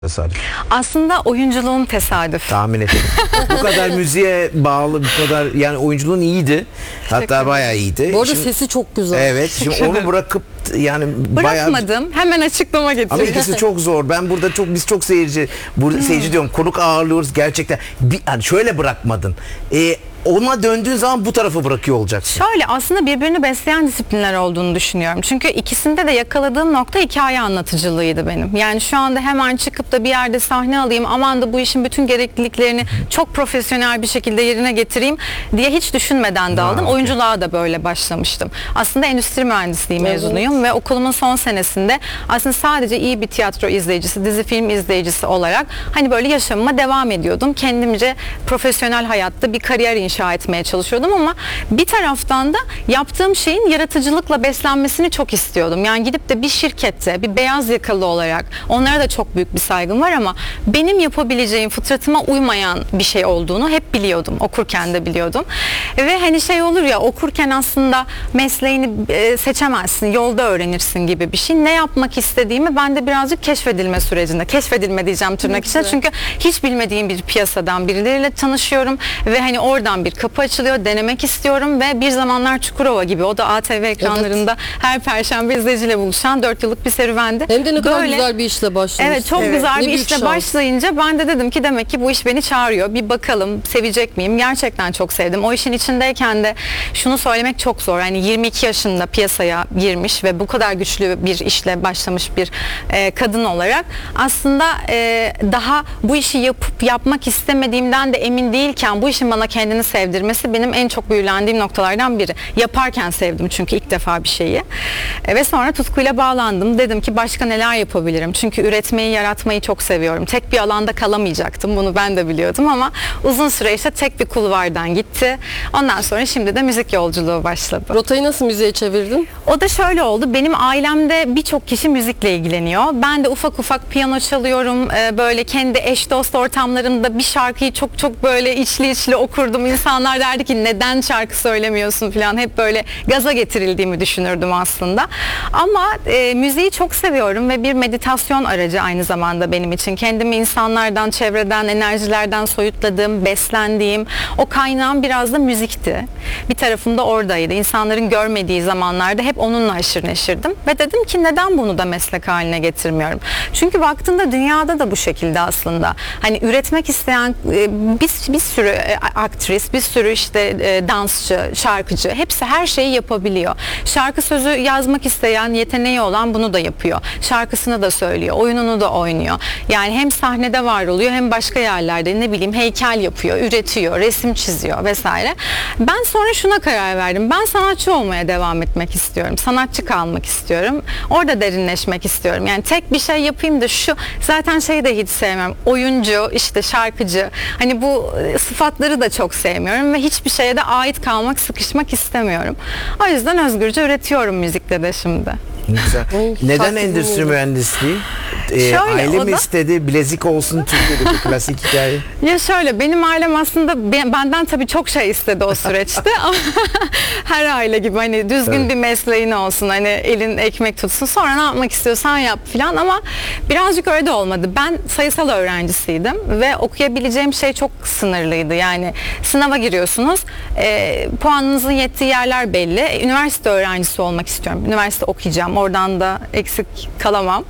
Tesadüf. Aslında oyunculuğum tesadüf. Tahmin ettim. Bu kadar müziğe bağlı, bu kadar yani oyunculuğun iyiydi. Hatta bayağı iyiydi. Bu arada sesi çok güzel. Evet. Şimdi onu bırakıp yani bayağı... Bırakmadım. Hemen açıklama Ama getireyim. ikisi çok zor. Ben burada biz çok seyirci, burada seyirci diyorum, konuk ağırlıyoruz gerçekten. Yani şöyle bırakmadın. Ona döndüğün zaman bu tarafı bırakıyor olacaksın. Şöyle aslında birbirini besleyen disiplinler olduğunu düşünüyorum. Çünkü ikisinde de yakaladığım nokta hikaye anlatıcılığıydı benim. Yani şu anda hemen çıkıp da bir yerde sahne alayım, aman da bu işin bütün gerekliliklerini çok profesyonel bir şekilde yerine getireyim diye hiç düşünmeden de aldım. Okay. Oyunculuğa da böyle başlamıştım. Aslında endüstri mühendisliği mezunuyum ve okulumun son senesinde aslında sadece iyi bir tiyatro izleyicisi, dizi film izleyicisi olarak hani böyle yaşamıma devam ediyordum. Kendimce profesyonel hayatta bir kariyer inşa etmeye çalışıyordum ama bir taraftan da yaptığım şeyin yaratıcılıkla beslenmesini çok istiyordum. Yani gidip de bir şirkette bir beyaz yakalı olarak, onlara da çok büyük bir saygım var ama benim yapabileceğim, fıtratıma uymayan bir şey olduğunu hep biliyordum. Okurken de biliyordum. Ve hani şey olur ya, okurken aslında mesleğini seçemezsin, yolda öğrenirsin gibi bir şey. Ne yapmak istediğimi ben de birazcık keşfedilme sürecinde, keşfedilme diyeceğim tırnak içinde. Çünkü hiç bilmediğim bir piyasadan birileriyle tanışıyorum ve hani oradan bir kapı açılıyor, denemek istiyorum ve bir zamanlar Çukurova gibi, o da ATV ekranlarında her perşembe izleyiciyle buluşan 4 yıllık bir serüvendi. Hem de ne kadar Böyle, güzel bir işle başlamışsın. evet, çok güzel Ne bir büyük işle şans. başlayınca ben de dedim ki demek ki bu iş beni çağırıyor. Bir bakalım sevecek miyim? Gerçekten çok sevdim. O işin içindeyken de şunu söylemek çok zor. Yani 22 yaşında piyasaya girmiş ve bu kadar güçlü bir işle başlamış bir kadın olarak aslında daha bu işi yapmak istemediğimden de emin değilken bu işin bana kendini sevdirmesi benim en çok büyülendiğim noktalardan biri. Yaparken sevdim çünkü ilk defa bir şeyi. Ve sonra tutkuyla bağlandım. Dedim ki başka neler yapabilirim? Çünkü üretmeyi, yaratmayı çok seviyorum. Tek bir alanda kalamayacaktım. Bunu ben de biliyordum ama uzun süre işte tek bir kulvardan gitti. Ondan sonra şimdi de müzik yolculuğu başladı. Rotayı nasıl müziğe çevirdin? O da şöyle oldu. Benim ailemde birçok kişi müzikle ilgileniyor. Ben de ufak ufak piyano çalıyorum. Böyle kendi eş dost ortamlarında bir şarkıyı çok böyle içli okurdum. İnsanlar derdi ki neden şarkı söylemiyorsun falan. Hep böyle gaza getirildiğimi düşünürdüm aslında. Ama müziği çok seviyorum ve bir meditasyon aracı aynı zamanda benim için. Kendimi insanlardan, çevreden, enerjilerden soyutladığım, beslendiğim o kaynağım biraz da müzikti. Bir tarafım da oradaydı. İnsanların görmediği zamanlarda hep onunla haşır neşirdim. Ve dedim ki neden bunu da meslek haline getirmiyorum? Çünkü baktığında dünyada da bu şekilde aslında. Hani üretmek isteyen bir sürü aktris, bir sürü işte dansçı, şarkıcı, hepsi her şeyi yapabiliyor. Şarkı sözü yazmak isteyen, yeteneği olan bunu da yapıyor. Şarkısını da söylüyor, oyununu da oynuyor. Yani hem sahnede var oluyor hem başka yerlerde ne bileyim heykel yapıyor, üretiyor, resim çiziyor vesaire. Ben sonra şuna karar verdim. Ben sanatçı olmaya devam etmek istiyorum. Sanatçı kalmak istiyorum. Orada derinleşmek istiyorum. Yani tek bir şey yapayım da şu, zaten şeyi de hiç sevmem. Oyuncu, işte şarkıcı. Hani bu sıfatları da çok sevmiyorum ve hiçbir şeye de ait kalmak, sıkışmak istemiyorum. O yüzden özgürce üretiyorum müzikte de şimdi. Güzel. Neden Farklı endüstri oldu. mühendisliği? Şöyle, Aile o mi da- istedi? Bilezik olsun Türkiye'deki klasik hikaye. Ya şöyle, benim ailem aslında benden tabii çok şey istedi o süreçte ama her aile gibi hani düzgün Evet. bir mesleğin olsun, hani elin ekmek tutsun, sonra ne yapmak istiyorsan yap filan ama birazcık öyle de olmadı. Ben sayısal öğrencisiydim ve okuyabileceğim şey çok sınırlıydı. Yani sınava giriyorsunuz, puanınızın yettiği yerler belli. Üniversite öğrencisi olmak istiyorum. Üniversite okuyacağım. Oradan da eksik kalamam.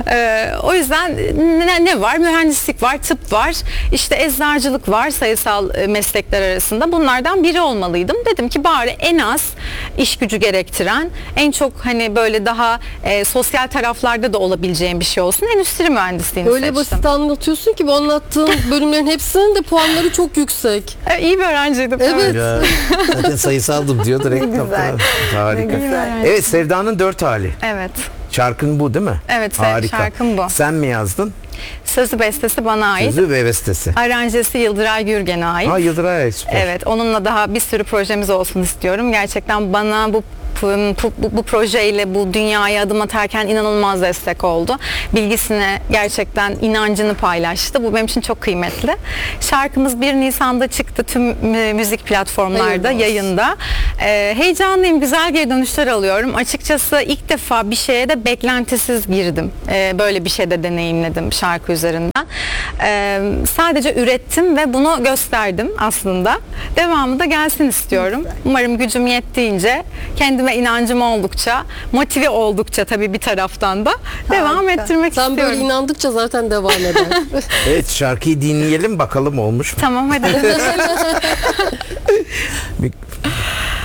O yüzden ne var? Mühendislik var, tıp var, işte eczacılık var sayısal meslekler arasında. Bunlardan biri olmalıydım. Dedim ki bari en az iş gücü gerektiren, en çok hani böyle daha sosyal taraflarda da olabileceğim bir şey olsun. Endüstri mühendisliğini Öyle seçtim. basit anlatıyorsun ki bu anlattığın bölümlerin hepsinin de puanları çok yüksek. İyi bir öğrenciydim. Evet. Ya, zaten sayısaldım diyor direkt. güzel. Harika. güzel. Evet, Sevda'nın 4 hali. Evet. Şarkın bu değil mi? Evet, Harika. şarkım bu. Sen mi yazdın? Sözü bestesi bana ait. Sözü ve bestesi. Aranjesi Yıldıray Gürgen'e ait. Ha, Yıldıray, süper. Evet, onunla daha bir sürü projemiz olsun istiyorum. Gerçekten bana bu bu projeyle bu dünyaya adım atarken inanılmaz destek oldu. Bilgisini, gerçekten inancını paylaştı. Bu benim için çok kıymetli. Şarkımız 1 Nisan'da çıktı tüm müzik platformlarda, Hayırlı olsun. yayında. Heyecanlıyım, güzel geri dönüşler alıyorum. Açıkçası ilk defa bir şeye de beklentisiz girdim. Böyle bir şey de deneyimledim şarkı üzerinden. Sadece ürettim ve bunu gösterdim aslında. Devamı da gelsin istiyorum. Umarım gücüm yettiğince, kendime inancım oldukça, motive oldukça tabii bir taraftan da devam ettirmek Sen istiyorum. böyle inandıkça zaten devam eder. Evet, şarkıyı dinleyelim bakalım olmuş mu? Tamam hadi.